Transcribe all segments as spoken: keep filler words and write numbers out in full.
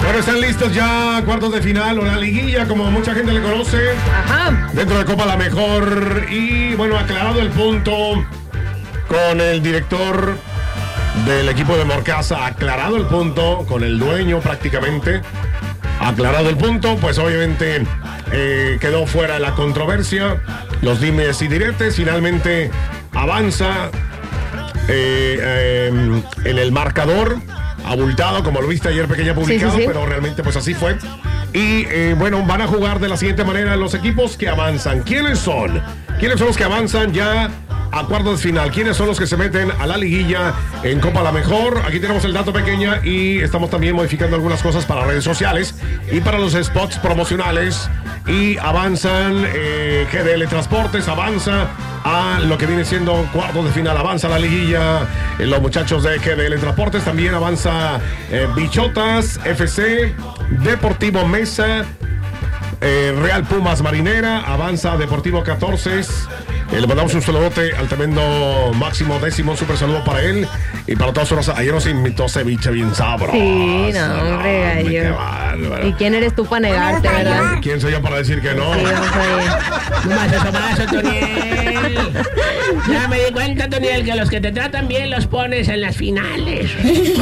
Bueno, están listos ya cuartos de final o la liguilla, como mucha gente le conoce. Ajá. Dentro de Copa La Mejor. Y bueno, aclarado el punto con el director del equipo de Morcasa, aclarado el punto con el dueño prácticamente. Aclarado el punto, pues obviamente eh, quedó fuera la controversia, los dimes y diretes. Finalmente avanza eh, eh, en el marcador, abultado, como lo viste ayer, pequeña publicado, sí, sí, sí. Pero realmente pues así fue. Y eh, bueno, van a jugar de la siguiente manera los equipos que avanzan. ¿Quiénes son? ¿Quiénes son los que avanzan ya a cuartos de final? ¿Quiénes son los que se meten a la liguilla en Copa La Mejor? Aquí tenemos el dato pequeña y estamos también modificando algunas cosas para redes sociales y para los spots promocionales. Y avanzan eh, G D L Transportes, avanza a lo que viene siendo cuartos de final, avanza la liguilla eh, los muchachos de G D L Transportes, también avanza eh, Bichotas, F C, Deportivo Mesa, Eh, Real Pumas Marinera, avanza Deportivo catorce. Eh, le mandamos un saludote al tremendo Máximo Décimo, un super saludo para él y para todos nosotros. Ayer nos invitó ceviche bien sabroso. Sí, no, hombre, gallo. ¿Y quién eres tú para negarte, verdad? ¿Quién soy yo para decir que no? Sí, no soy. No más eso, más, Toniel. Ya me di cuenta, Toniel, que los que te tratan bien los pones en las finales.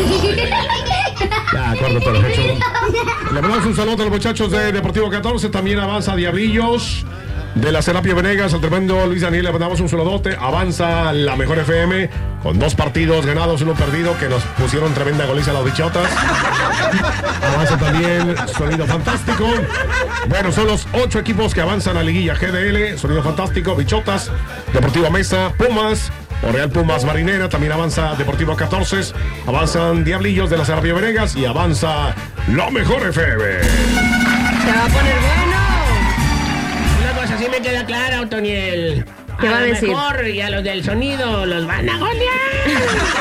Ya, acuerdo, todo hecho. Le mandamos un saludo a los muchachos de Deportivo catorce. También avanza Diablillos de la Serapio Venegas, al tremendo Luis Daniel. Le mandamos un saludote. Avanza la Mejor F M con dos partidos ganados y uno perdido, que nos pusieron tremenda goliza a los Bichotas. Avanza también Sonido Fantástico. Bueno, son los ocho equipos que avanzan a liguilla. G D L, Sonido Fantástico, Bichotas, Deportivo Mesa, Pumas o Real Pumas Marinera. También avanza Deportivo catorce. Avanzan Diablillos de la Serapio Venegas y avanza la Mejor F M. Se va a poner bueno. Una cosa sí me queda clara, Otoniel. ¿Qué va a decir? Mejor y a los del sonido los van a golear.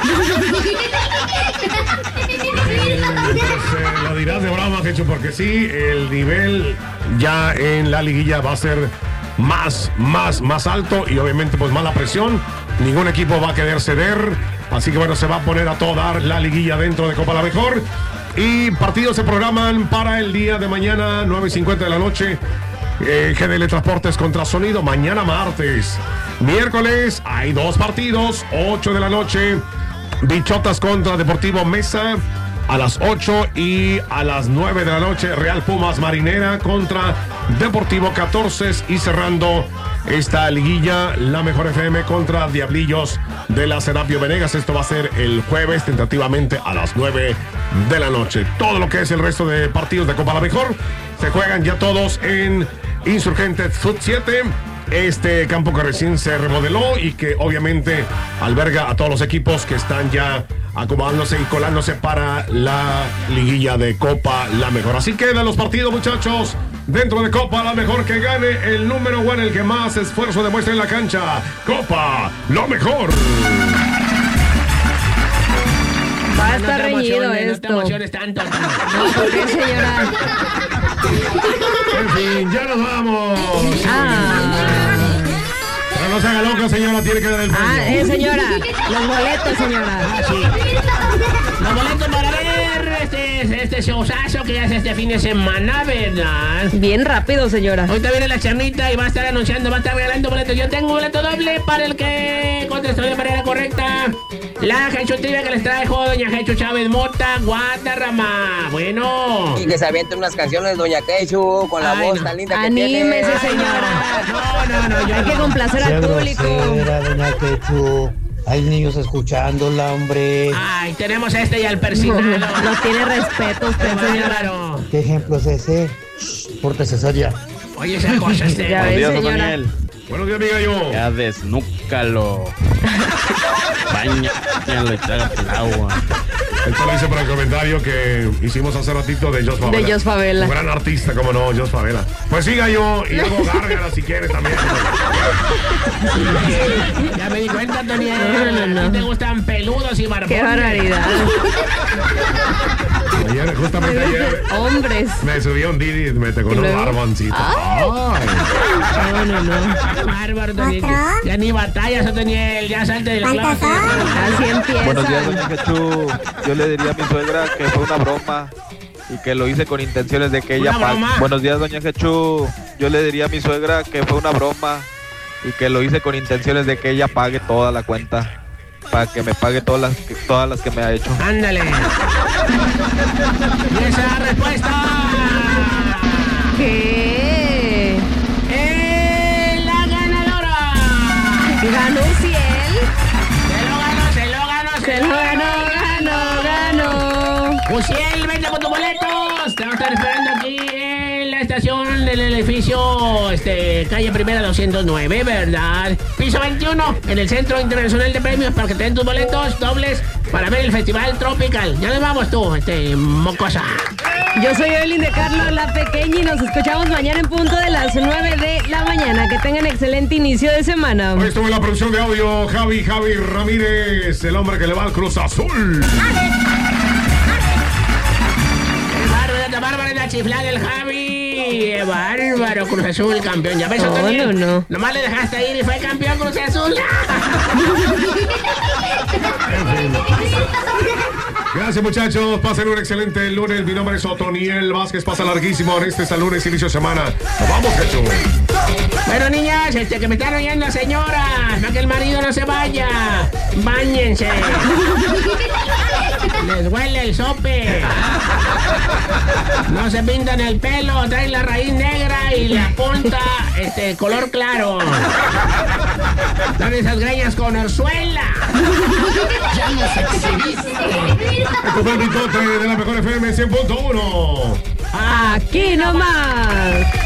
Pues, eh, lo dirás de broma, Jecho, porque sí, el nivel ya en la liguilla va a ser más, más, más alto y obviamente pues más la presión. Ningún equipo va a querer ceder, así que bueno, se va a poner a todo dar la liguilla dentro de Copa La Mejor. Y partidos se programan para el día de mañana, nueve y cincuenta de la noche. Eh, G D L Transportes contra Sonido, mañana martes. Miércoles hay dos partidos, ocho de la noche. Bichotas contra Deportivo Mesa a las ocho, y a las nueve de la noche Real Pumas Marinera contra Deportivo catorce, y cerrando esta liguilla la Mejor F M contra Diablillos de la Serapio Venegas. Esto va a ser el jueves tentativamente a las nueve de la noche. Todo lo que es el resto de partidos de Copa La Mejor se juegan ya todos en Insurgentes Foot siete, este campo que recién se remodeló y que obviamente alberga a todos los equipos que están ya acomodándose y colándose para la liguilla de Copa La Mejor. Así quedan los partidos, muchachos, dentro de Copa La Mejor. Que gane el número uno, el que más esfuerzo demuestra en la cancha. Copa La Mejor. Va a estar reñido esto. No te emociones tanto. No, ¿por qué, señora? En fin, ya nos vamos. Ah. Pero no se haga loca, señora, tiene que dar el premio. Ah, eh, señora. Los boletos, señora. Ah, sí. Los boletos para ver este, este showzazo que ya es este fin de semana, ¿verdad? Bien rápido, señora. Ahorita viene la charnita y va a estar anunciando, va a estar regalando boletos. Yo tengo un boleto doble para el que contestó de manera correcta la Jechu Trivia que les trajo doña Jechu Chávez Mota, Guadarrama. Bueno. Y que se avienten unas canciones, doña Jechu, con la Ay, voz no. tan linda que Anímese, tiene. señora. No, no, no, yo Hay no. que complacer al público. Grosera, doña Quechu. Hay niños escuchándola, hombre. Ay, tenemos a este y al persinado. No tiene respeto usted, Qué señora. bárbaro. ¿Qué ejemplo es ese? Porte cesárea. Oye, esa cosa este. Ya ves, señora. Daniel. Buenos días, amiga yo. Ya desnúcalo. Báñalo y trágate el agua. Esto lo hice para el comentario que hicimos hace ratito de Jos Favela. De Jos Favela. Un gran artista, como no, Jos Favela. Pues siga yo y luego gárgara si quiere también. Ya me di cuenta, Tony. No, no, no. A ti te gustan peludos y barbones. Qué barbaridad. Ayer, justamente ayer, Hombres. me subí a un Didi y me tocó ¿Y unos luego? barboncitos. Ay. Ay. No, no, no. Qué bárbaro, Tony. Ya ni batallas, Toniel. Ya salte del ¿Cuántos closet. son? Así empieza. Buenos días, doña Quechu. Yo le diría a mi suegra que fue una broma. y que lo hice con intenciones de que ella Una pague. broma. Buenos días, doña Jechu. Yo le diría a mi suegra que fue una broma y que lo hice con intenciones de que ella pague toda la cuenta, para que me pague todas las que, todas las que me ha hecho. Ándale. Y esa respuesta ¿Qué? es la ganadora. ¿Ganó Ciel? Se lo ganó, se lo ganó, Se lo ganó, ganó, ganó. Uciel, vente con tus boletos. Te vamos a estar esperando aquí en la estación del edificio, este, calle Primera doscientos nueve, ¿verdad? Piso veintiuno, en el Centro Internacional de Premios, para que te den tus boletos dobles para ver el Festival Tropical. Ya nos vamos tú, este, mocosa. Yo soy Evelyn de Carlos, la pequeña, y nos escuchamos mañana en punto de las nueve de la mañana. Que tengan excelente inicio de semana. Hoy estuvo en la producción de audio Javi, Javi Ramírez, el hombre que le va al Cruz Azul. El bárbaro, bárbaro, la chiflada del Javi. Bárbaro, Cruz Azul, campeón. Ya ves, No, Otoniel? no, no. Nomás le dejaste ir y fue campeón Cruz Azul. Gracias, muchachos. Pasen un excelente lunes. Mi nombre es Otoniel Vázquez. Pasa larguísimo en este es el lunes, inicio de semana. Nos vamos, Jechu. Bueno, niñas, este, que me están oyendo, señoras, para que el marido no se vaya. Báñense. Les huele el sope. No se pintan el pelo, traen la raíz negra y la punta, este, color claro. Dan esas greñas con orzuela. Ya nos exhibiste. Esto fue el Mitote de la Mejor F M cien punto uno. Aquí nomás.